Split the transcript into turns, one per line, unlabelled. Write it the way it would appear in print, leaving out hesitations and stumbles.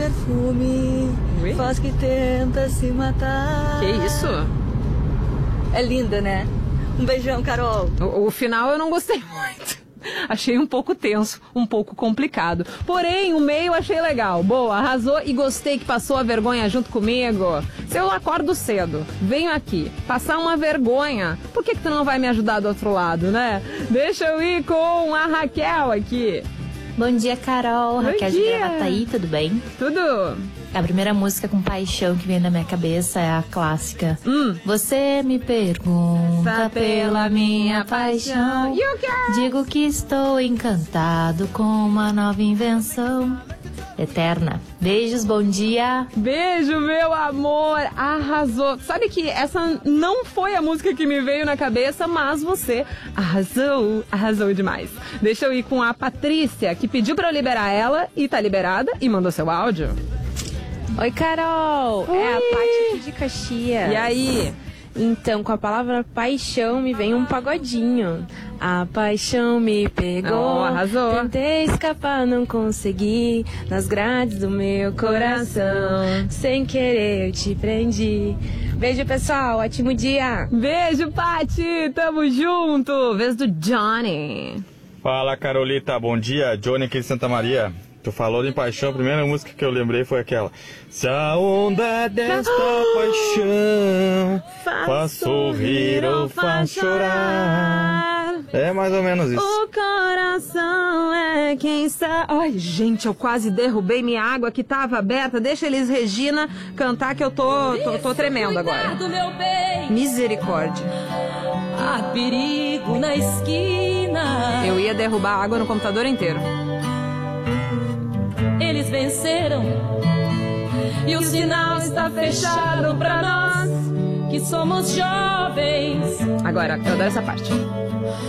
perfume faz que tenta se matar.
Que isso?
É linda, né? Um beijão, Carol.
O final eu não gostei muito. Achei um pouco tenso, um pouco complicado. Porém, o meio achei legal. Boa, arrasou e gostei que passou a vergonha junto comigo. Se eu acordo cedo, venho aqui, passar uma vergonha, por que tu não vai me ajudar do outro lado, né? Deixa eu ir com a Raquel aqui.
Bom dia, Carol.
Bom
Raquel
dia.
de Gravataí, tudo bem?
Tudo?
A primeira música com paixão que vem na minha cabeça é a clássica. Você me pergunta pela minha paixão. Digo que estou encantado com uma nova invenção eterna. Beijos, bom dia.
Beijo, meu amor. Arrasou. Sabe que essa não foi a música que me veio na cabeça, mas você arrasou. Arrasou demais. Deixa eu ir com a Patrícia, que pediu pra eu liberar ela e tá liberada e mandou seu áudio.
Oi, Carol!
Oi.
É a Paty aqui de Caxias.
E aí?
Então, com a palavra paixão me vem um pagodinho. A paixão me pegou.
Oh, arrasou.
Tentei escapar, não consegui. Nas grades do meu coração. Sem querer eu te prendi. Beijo, pessoal. Ótimo dia.
Beijo, Paty. Tamo junto. Vez do Johnny.
Fala, Carolita. Bom dia. Johnny aqui de Santa Maria. Tu falou em paixão, a primeira música que eu lembrei foi aquela. Se a onda desta paixão faz sorrir ou faz chorar. É mais ou menos isso.
O coração é quem sabe. Ai, gente, eu quase derrubei minha água que tava aberta. Deixa Elis Regina cantar que eu tô tremendo agora.
Do meu bem,
Misericórdia.
há perigo na esquina.
Eu ia derrubar a água no computador inteiro.
Eles venceram e o sinal está fechado pra nós que somos jovens.
Agora, eu adoro essa parte.